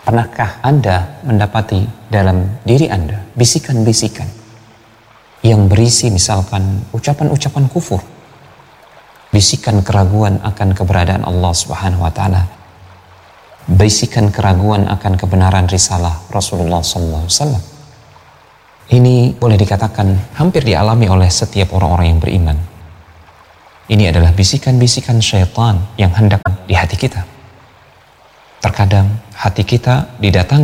Pernahkah Anda mendapati dalam diri Anda bisikan-bisikan yang berisi misalkan ucapan-ucapan kufur, bisikan keraguan akan keberadaan Allah Subhanahu wa taala, bisikan keraguan akan kebenaran risalah Rasulullah sallallahu alaihi wasallam? Ini boleh dikatakan hampir dialami oleh setiap orang-orang yang beriman. Ini adalah bisikan-bisikan syaitan yang hendak di hati kita. Terkadang hati kita didatangi